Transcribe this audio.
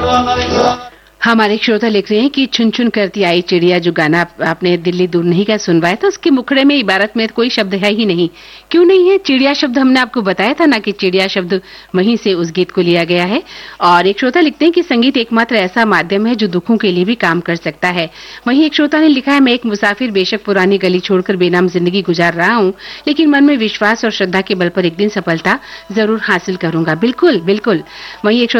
हमारे श्रोता लिख रहे हैं कि छुन छुन करती आई चिड़िया, जो गाना आपने दिल्ली दूर नहीं का सुनवाया था, उसके मुखड़े में इबारत में कोई शब्द है ही नहीं। क्यों नहीं है? चिड़िया शब्द हमने आपको बताया था ना कि चिड़िया शब्द वहीं से उस गीत को लिया गया है। और एक श्रोता लिखते हैं कि संगीत एकमात्र ऐसा माध्यम है जो दुखों के लिए भी काम कर सकता है। वहीं एक श्रोता ने लिखा है, मैं एक मुसाफिर बेशक पुरानी गली छोड़कर बेनाम जिंदगी गुजार रहा हूँ, लेकिन मन में विश्वास और श्रद्धा के बल पर एक दिन सफलता जरूर हासिल करूंगा। बिल्कुल बिल्कुल। वहीं एक